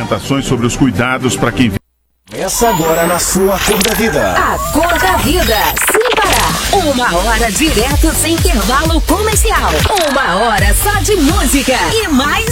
orientações sobre os cuidados para quem... Começa agora na sua Cor da Vida. A Cor da Vida, sem parar. 1 hora direto sem intervalo comercial. 1 hora só de música e mais